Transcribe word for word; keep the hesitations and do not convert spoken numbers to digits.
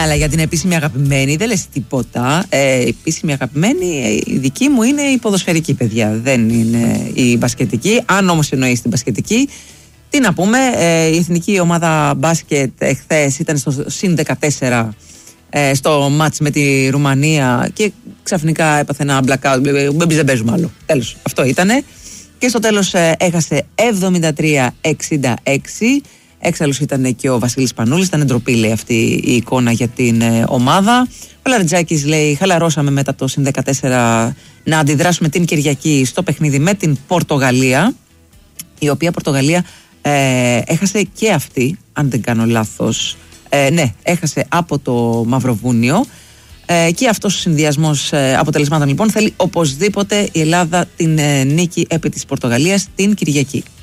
αλλά για την επίσημη αγαπημένη δεν λες τίποτα. Ε, η επίσημη αγαπημένη, η δική μου είναι η ποδοσφαιρική, παιδιά. Δεν είναι η μπασκετική. Αν όμως εννοείς την μπασκετική, τι να πούμε, ε, η εθνική ομάδα μπάσκετ εχθές ήταν στο συν δεκατέσσερα ε, στο μάτς με τη Ρουμανία και ξαφνικά έπαθε ένα blackout. Δεν παίζουμε άλλο. Τέλος, αυτό ήτανε. Και στο τέλος ε, έχασε εβδομήντα τρία εξήντα έξι. Έξαλλος ήταν και ο Βασίλης Πανούλης. Ήταν ντροπή, λέει, αυτή η εικόνα για την ε, ομάδα. Ο Λαριτζάκης λέει: χαλαρώσαμε μετά το συν δεκατέσσερα να αντιδράσουμε την Κυριακή στο παιχνίδι με την Πορτογαλία. Η οποία Πορτογαλία ε, έχασε και αυτή, αν δεν κάνω λάθος. Ε, ναι, έχασε από το Μαυροβούνιο. Ε, και αυτός ο συνδυασμός ε, αποτελεσμάτων λοιπόν θέλει οπωσδήποτε η Ελλάδα την ε, νίκη επί της Πορτογαλίας την Κυριακή.